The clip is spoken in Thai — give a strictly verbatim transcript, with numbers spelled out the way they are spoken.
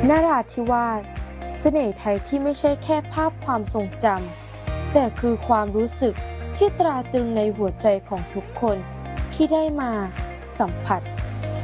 นราธิวาสเสน่ห์ไทยที่ไม่ใช่แค่ภาพความทรงจำแต่คือความรู้สึกที่ตราตรึงในหัวใจของทุกคนที่ได้มาสัมผัส